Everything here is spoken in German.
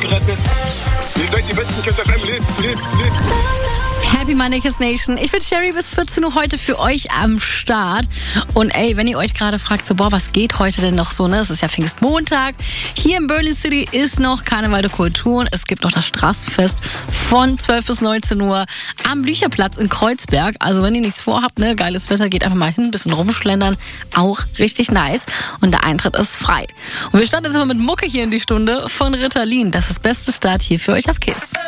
gerettet. Ihr seid die besten Kiss FM. Lebt. Happy Monday Kiss Nation. Ich bin Sherry bis 14 Uhr heute für euch am Start. Und ey, wenn ihr euch gerade fragt, so, was geht heute denn noch so, ne? Es ist ja Pfingstmontag. Hier in Berlin City ist noch Karneval der Kulturen. Es gibt noch das Straßenfest von 12 bis 19 Uhr am Blücherplatz in Kreuzberg. Also wenn ihr nichts vorhabt, ne, geiles Wetter, geht einfach mal hin, ein bisschen rumschlendern. Auch richtig nice. Und der Eintritt ist frei. Und wir starten jetzt mal mit Mucke hier in die Stunde von Ritalin. Das ist das beste Start hier für euch auf Kiss.